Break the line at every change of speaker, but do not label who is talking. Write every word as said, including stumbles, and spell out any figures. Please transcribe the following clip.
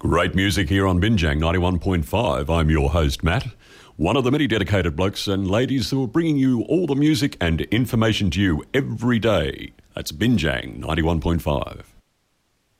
Great music here on Binjang ninety-one point five. I'm your host, Matt, one of the many dedicated blokes and ladies who are bringing you all the music and information to you every day. That's Binjang ninety-one point five.